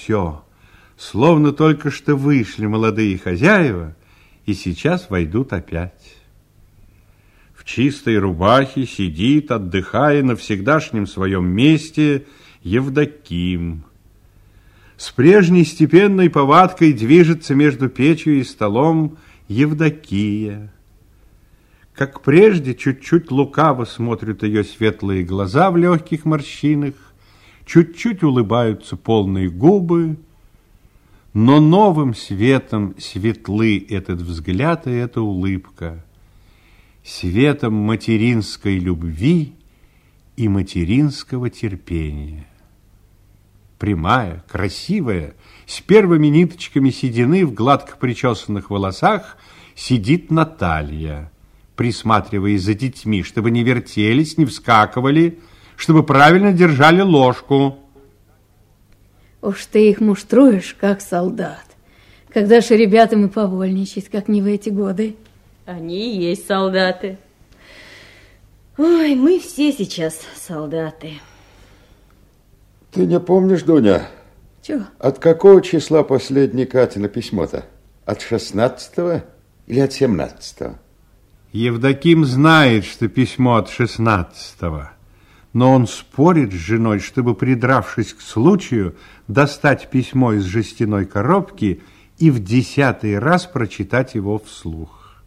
все, словно только что вышли молодые хозяева и сейчас войдут опять. В чистой рубахе сидит, отдыхая на всегдашнем своем месте, Евдоким. С прежней степенной повадкой движется между печью и столом Евдокия. Как прежде, чуть-чуть лукаво смотрят ее светлые глаза в легких морщинах, чуть-чуть улыбаются полные губы, но новым светом светлы этот взгляд и эта улыбка, светом материнской любви и материнского терпения. Прямая, красивая, с первыми ниточками седины в гладко причесанных волосах сидит Наталья, присматривая за детьми, чтобы не вертелись, не вскакивали, чтобы правильно держали ложку. Уж ты их муштруешь, как солдат. Когда же ребятам и повольничать, как не в эти годы? Они и есть солдаты. Ой, мы все сейчас солдаты. Ты не помнишь, Дуня? Чего? От какого числа последнее Катино письмо-то? От 16-го или от 17-го? Евдоким знает, что письмо от 16-го, но он спорит с женой, чтобы, придравшись к случаю, достать письмо из жестяной коробки и в 10-й раз прочитать его вслух.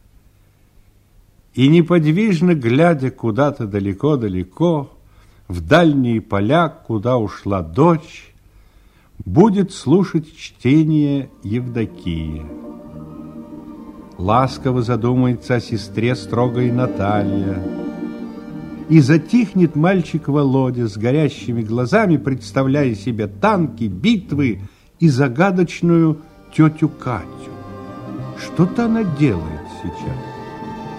И неподвижно глядя куда-то далеко-далеко, в дальние поля, куда ушла дочь, будет слушать чтение Евдокия. Ласково задумается о сестре строгой Наталья. И затихнет мальчик Володя с горящими глазами, представляя себе танки, битвы и загадочную тетю Катю. Что-то она делает сейчас.